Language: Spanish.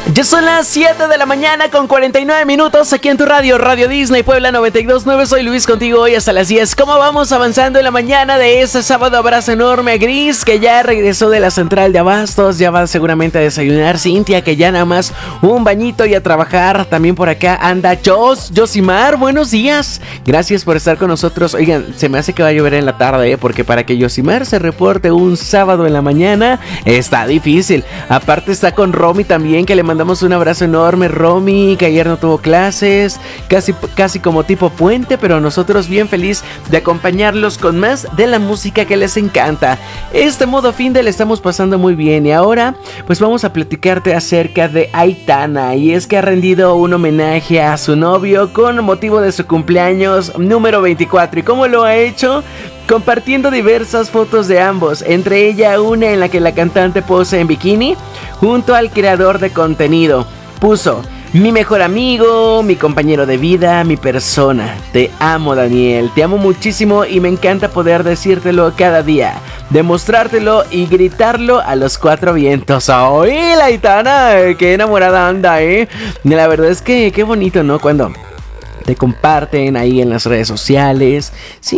Ya son las 7 de la mañana con 49 minutos aquí en tu radio, Radio Disney Puebla 92.9. Soy Luis contigo hoy hasta las 10. ¿Cómo vamos avanzando en la mañana de este sábado? Abrazo enorme a Gris, que ya regresó de la central de abastos. Ya va seguramente a desayunar. Cintia, que ya nada más un bañito y a trabajar. También por acá anda Josimar, buenos días. Gracias por estar con nosotros. Oigan, se me hace que va a llover en la tarde, porque para que Josimar se reporte un sábado en la mañana está difícil. Aparte está con Romy también, que le mandamos un abrazo enorme. Romy, que ayer no tuvo clases, casi como tipo puente, pero nosotros bien feliz de acompañarlos con más de la música que les encanta. Este modo fin de le estamos pasando muy bien, y ahora pues vamos a platicarte acerca de Aitana, y es que ha rendido un homenaje a su novio con motivo de su cumpleaños número 24. ¿Y cómo lo ha hecho? Compartiendo diversas fotos de ambos, entre ella una en la que la cantante posa en bikini junto al creador de contenido. Puso: mi mejor amigo, mi compañero de vida, mi persona. Te amo, Daniel, te amo muchísimo y me encanta poder decírtelo cada día, demostrártelo y gritarlo a los cuatro vientos. ¡Ay, la Aitana! ¡Qué enamorada anda, La verdad es que qué bonito, ¿no? Cuando te comparten ahí en las redes sociales. Sí,